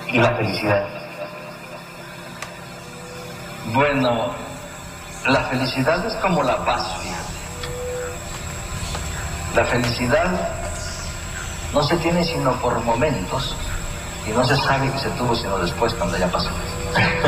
¿Y la felicidad? Bueno, la felicidad es como la paz, fíjate. La felicidad no se tiene sino por momentos y no se sabe que se tuvo sino después, cuando ya pasó.